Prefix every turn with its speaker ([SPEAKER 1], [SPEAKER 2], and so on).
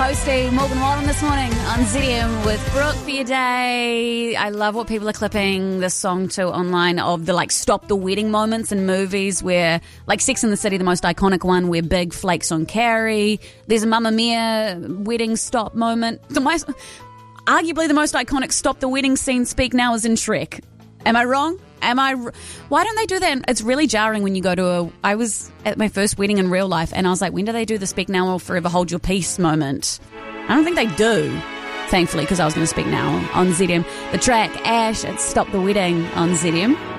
[SPEAKER 1] hosting Morgan Wallen this morning on ZM with Brooke for your day. I love what people are clipping this song to online of the stop the wedding moments in movies where, like Sex and the City, the most iconic one, where Big flakes on Carrie. There's a Mamma Mia wedding stop moment. Arguably the most iconic stop the wedding scene, Speak Now, is in Shrek. Am I wrong? Why don't they do that? It's really jarring when you go to I was at my first wedding in real life and I was like, when do they do the Speak Now or Forever Hold Your Peace moment? I don't think they do, thankfully, because I was going to speak now on ZM. The track Ash, it's Stop the Wedding on ZM.